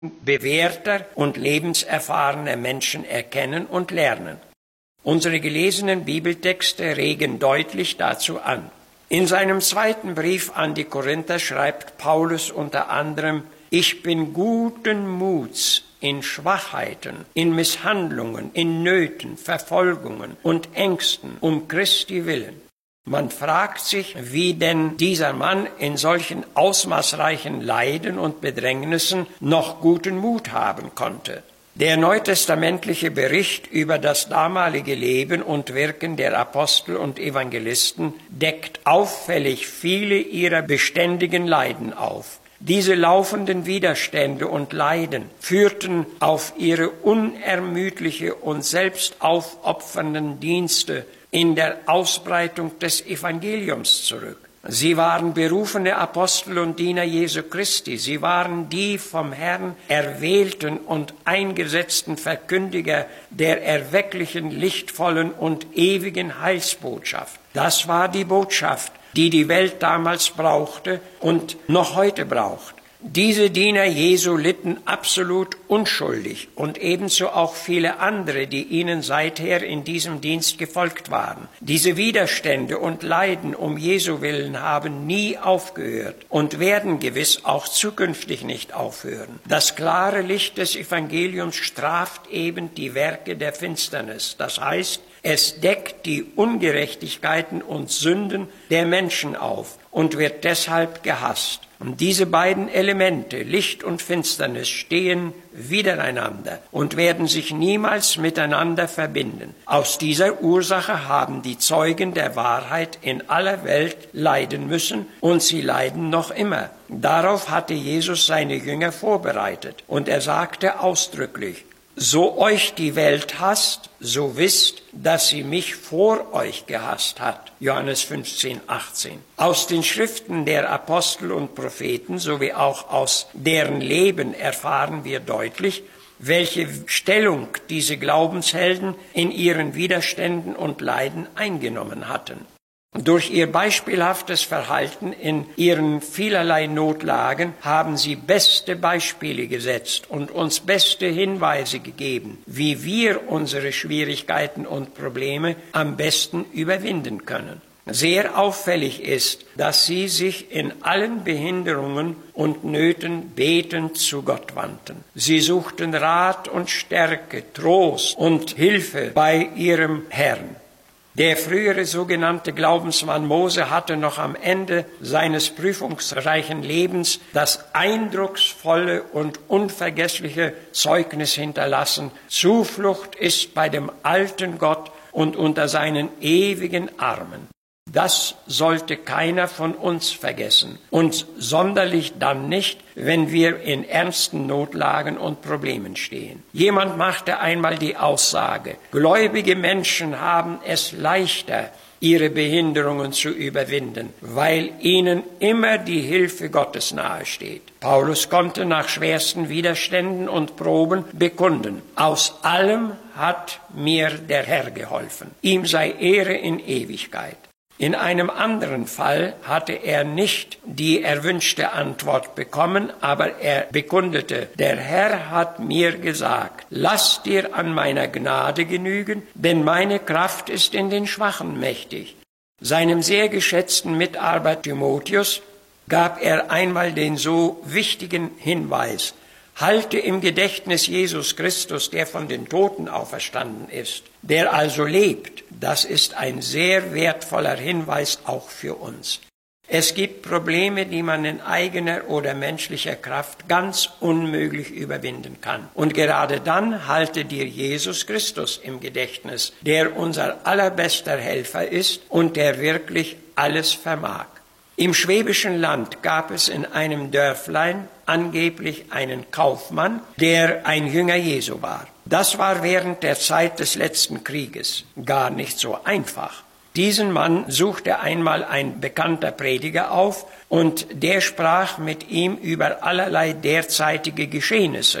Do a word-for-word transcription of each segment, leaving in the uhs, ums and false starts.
bewährter und lebenserfahrener Menschen erkennen und lernen. Unsere gelesenen Bibeltexte regen deutlich dazu an. In seinem zweiten Brief an die Korinther schreibt Paulus unter anderem: Ich bin guten Muts in Schwachheiten, in Misshandlungen, in Nöten, Verfolgungen und Ängsten um Christi willen. Man fragt sich, wie denn dieser Mann in solchen ausmaßreichen Leiden und Bedrängnissen noch guten Mut haben konnte. Der neutestamentliche Bericht über das damalige Leben und Wirken der Apostel und Evangelisten deckt auffällig viele ihrer beständigen Leiden auf. Diese laufenden Widerstände und Leiden führten auf ihre unermüdliche und selbstaufopfernden Dienste in der Ausbreitung des Evangeliums zurück. Sie waren berufene Apostel und Diener Jesu Christi. Sie waren die vom Herrn erwählten und eingesetzten Verkündiger der erwecklichen, lichtvollen und ewigen Heilsbotschaft. Das war die Botschaft, die die Welt damals brauchte und noch heute braucht. Diese Diener Jesu litten absolut unschuldig und ebenso auch viele andere, die ihnen seither in diesem Dienst gefolgt waren. Diese Widerstände und Leiden um Jesu willen haben nie aufgehört und werden gewiss auch zukünftig nicht aufhören. Das klare Licht des Evangeliums straft eben die Werke der Finsternis. Das heißt, es deckt die Ungerechtigkeiten und Sünden der Menschen auf und wird deshalb gehasst. Und diese beiden Elemente, Licht und Finsternis, stehen widereinander und werden sich niemals miteinander verbinden. Aus dieser Ursache haben die Zeugen der Wahrheit in aller Welt leiden müssen und sie leiden noch immer. Darauf hatte Jesus seine Jünger vorbereitet und er sagte ausdrücklich: So euch die Welt hasst, so wisst, dass sie mich vor euch gehasst hat. Johannes fünfzehn, achtzehn. Aus den Schriften der Apostel und Propheten sowie auch aus deren Leben erfahren wir deutlich, welche Stellung diese Glaubenshelden in ihren Widerständen und Leiden eingenommen hatten. Durch ihr beispielhaftes Verhalten in ihren vielerlei Notlagen haben sie beste Beispiele gesetzt und uns beste Hinweise gegeben, wie wir unsere Schwierigkeiten und Probleme am besten überwinden können. Sehr auffällig ist, dass sie sich in allen Behinderungen und Nöten betend zu Gott wandten. Sie suchten Rat und Stärke, Trost und Hilfe bei ihrem Herrn. Der frühere sogenannte Glaubensmann Mose hatte noch am Ende seines prüfungsreichen Lebens das eindrucksvolle und unvergessliche Zeugnis hinterlassen: Zuflucht ist bei dem alten Gott und unter seinen ewigen Armen. Das sollte keiner von uns vergessen und sonderlich dann nicht, wenn wir in ernsten Notlagen und Problemen stehen. Jemand machte einmal die Aussage: Gläubige Menschen haben es leichter, ihre Behinderungen zu überwinden, weil ihnen immer die Hilfe Gottes nahesteht. Paulus konnte nach schwersten Widerständen und Proben bekunden: Aus allem hat mir der Herr geholfen. Ihm sei Ehre in Ewigkeit. In einem anderen Fall hatte er nicht die erwünschte Antwort bekommen, aber er bekundete: Der Herr hat mir gesagt, lass dir an meiner Gnade genügen, denn meine Kraft ist in den Schwachen mächtig. Seinem sehr geschätzten Mitarbeiter Timotheus gab er einmal den so wichtigen Hinweis: Halte im Gedächtnis Jesus Christus, der von den Toten auferstanden ist, der also lebt. Das ist ein sehr wertvoller Hinweis auch für uns. Es gibt Probleme, die man in eigener oder menschlicher Kraft ganz unmöglich überwinden kann. Und gerade dann halte dir Jesus Christus im Gedächtnis, der unser allerbester Helfer ist und der wirklich alles vermag. Im schwäbischen Land gab es in einem Dörflein angeblich einen Kaufmann, der ein Jünger Jesu war. Das war während der Zeit des letzten Krieges gar nicht so einfach. Diesen Mann suchte einmal ein bekannter Prediger auf und der sprach mit ihm über allerlei derzeitige Geschehnisse.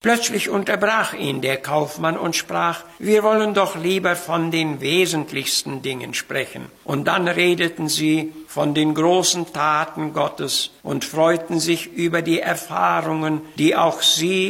Plötzlich unterbrach ihn der Kaufmann und sprach, wir wollen doch lieber von den wesentlichsten Dingen sprechen. Und dann redeten sie von den großen Taten Gottes und freuten sich über die Erfahrungen, die auch sie